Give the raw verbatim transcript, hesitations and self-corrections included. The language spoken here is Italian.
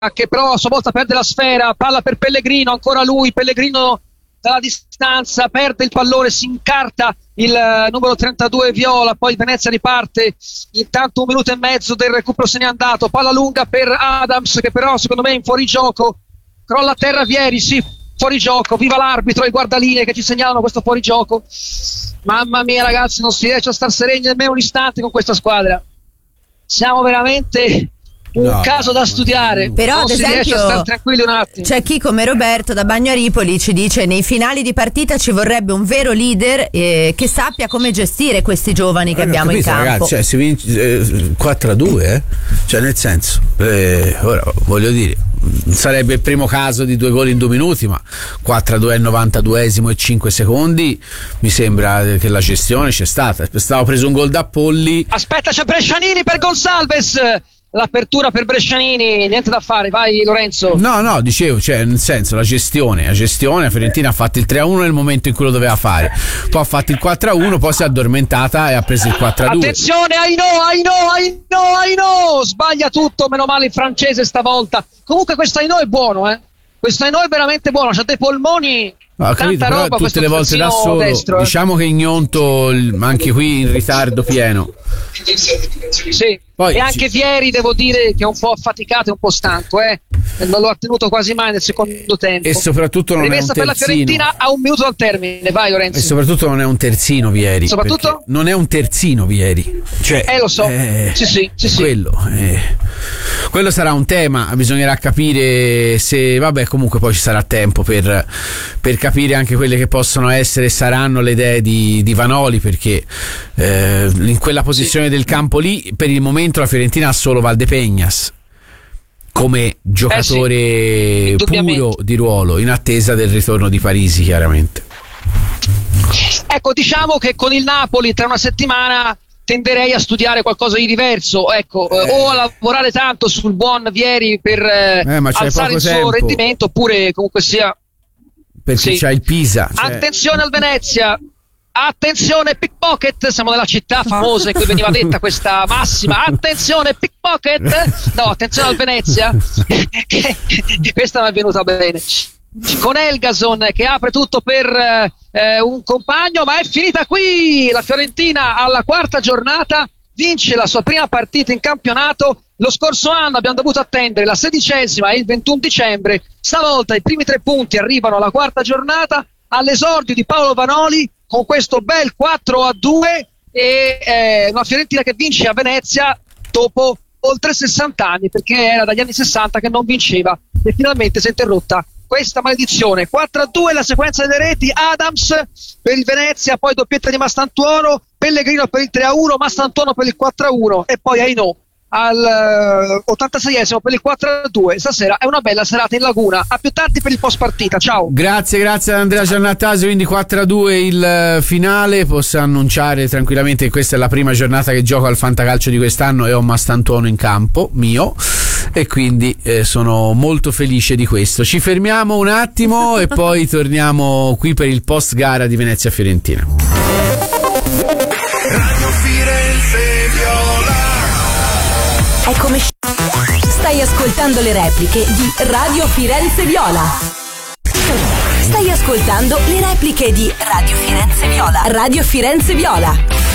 che però a sua volta perde la sfera, palla per Pellegrino, ancora lui, Pellegrino dalla distanza perde il pallone, si incarta il uh, numero trentadue Viola, poi Venezia riparte, intanto un minuto e mezzo del recupero se n'è andato, palla lunga per Adams che però secondo me è in fuorigioco, crolla a terra Vieri, sì, fuorigioco, viva l'arbitro e i guardalinee che ci segnalano questo fuorigioco. Mamma mia ragazzi, non si riesce a star sereni nemmeno un istante con questa squadra, siamo veramente un no, caso da studiare, però non ad si esempio riesce a stare tranquilli un attimo. C'è chi come Roberto da Bagnaripoli ci dice: nei finali di partita ci vorrebbe un vero leader eh, che sappia come gestire questi giovani che eh, abbiamo capito, in campo, ragazzi, cioè, si vince eh, quattro a due eh? Cioè nel senso eh, ora voglio dire, sarebbe il primo caso di due gol in due minuti, ma quattro a due al novantaduesimo e cinque secondi mi sembra che la gestione c'è stata. Stavo preso un gol da Polli, aspetta, c'è Brescianini per Gonsalves, l'apertura per Brescianini, niente da fare, vai Lorenzo. No, no, dicevo, cioè nel senso la gestione, la gestione, la Fiorentina ha fatto il tre a uno nel momento in cui lo doveva fare, poi ha fatto il quattro a uno, poi si è addormentata e ha preso il quattro a due. Attenzione, Aino, Aino, Aino, Aino, sbaglia tutto, meno male il francese stavolta. Comunque questo Aino è buono, eh. Questo Aino è veramente buono, c'ha dei polmoni. No, capito, però roba, tutte le volte da solo destro, eh. Diciamo che Ignonto anche qui in ritardo pieno. Sì. Poi, e anche ci... Vieri devo dire che è un po' affaticato e un po' stanco, eh. Non lo ha tenuto quasi mai nel secondo tempo. E soprattutto non rimessa è un terzino. Per la Fiorentina a un minuto al termine, vai Lorenzo. E soprattutto non è un terzino Vieri. Soprattutto? Non è un terzino Vieri. Cioè, eh lo so. Eh, sì, sì, sì, quello, sì. Eh, quello sarà un tema. Bisognerà capire se, vabbè, comunque poi ci sarà tempo per, per capire anche quelle che possono essere e saranno le idee di, di Vanoli, perché eh, in quella posizione sì. del campo lì per il momento la Fiorentina ha solo Valdepeñas come giocatore eh sì, puro di ruolo, in attesa del ritorno di Parisi chiaramente. Ecco, diciamo che con il Napoli tra una settimana tenderei a studiare qualcosa di diverso, ecco, eh. o a lavorare tanto sul buon Vieri per eh, eh, alzare il suo tempo. rendimento, oppure comunque sia perché sì. c'ha il Pisa, cioè... Attenzione al Venezia, attenzione pickpocket, siamo nella città famosa in cui veniva detta questa massima, attenzione pickpocket, no, attenzione al Venezia questa mi è venuta bene, con Elgason che apre tutto per eh, un compagno, ma è finita qui. La Fiorentina alla quarta giornata vince la sua prima partita in campionato. Lo scorso anno abbiamo dovuto attendere la sedicesima e il ventuno dicembre, stavolta i primi tre punti arrivano alla quarta giornata, all'esordio di Paolo Vanoli con questo bel quattro a due e eh, una Fiorentina che vince a Venezia dopo oltre sessanta anni, perché era dagli anni sessanta che non vinceva e finalmente si è interrotta questa maledizione. Quattro a due la sequenza delle reti, Adams per il Venezia, poi doppietta di Mastantuono, Pellegrino per il tre a uno, Mastantuono per il quattro a uno e poi Aino al ottantaseiesimo per il quattro a due. Stasera è una bella serata in Laguna. A più tardi per il post partita, ciao. Grazie, grazie ad Andrea Giannattasio. Quindi quattro a due il finale. Posso annunciare tranquillamente che questa è la prima giornata che gioco al fantacalcio di quest'anno e ho Mastantuono in campo mio, e quindi eh, sono molto felice di questo. Ci fermiamo un attimo e poi torniamo qui per il post gara di Venezia Fiorentina. Radio Firenze Viola. È come stai ascoltando le repliche di Radio Firenze Viola. Stai ascoltando le repliche di Radio Firenze Viola. Radio Firenze Viola.